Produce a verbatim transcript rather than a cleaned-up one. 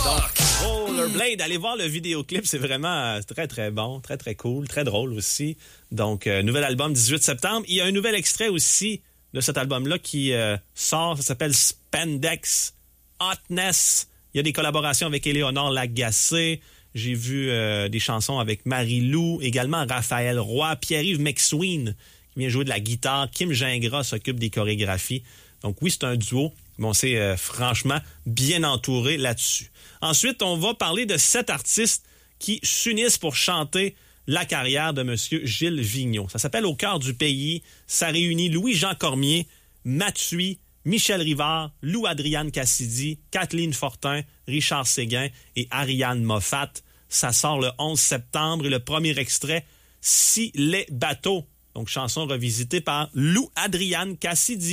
Rollerblade, allez voir le vidéoclip, c'est vraiment très très bon, très très cool, très drôle aussi. Donc, euh, nouvel album dix-huit septembre. Il y a un nouvel extrait aussi de cet album-là qui euh, sort, ça s'appelle Spandex Hotness. Il y a des collaborations avec Éléonore Lagacé. J'ai vu euh, des chansons avec Marie-Lou, également Raphaël Roy, Pierre-Yves McSween qui vient jouer de la guitare, Kim Gingras s'occupe des chorégraphies. Donc oui, c'est un duo, mais on s'est euh, franchement bien entouré là-dessus. Ensuite, on va parler de sept artistes qui s'unissent pour chanter la carrière de M. Gilles Vigneault. Ça s'appelle Au cœur du pays. Ça réunit Louis-Jean Cormier, Mathuy, Michel Rivard, Lou-Adriane Cassidy, Kathleen Fortin, Richard Séguin et Ariane Moffat. Ça sort le onze septembre et le premier extrait, Si les bateaux. Donc, chanson revisitée par Lou-Adriane Cassidy.